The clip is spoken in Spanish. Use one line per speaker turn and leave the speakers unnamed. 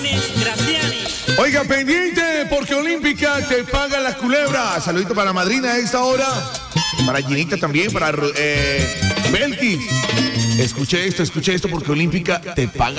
Oiga, pendiente, porque Olímpica te paga las culebras. Saludito para la madrina a esta hora. Para Ginita también, para Belkis. Escuche esto, porque Olímpica te paga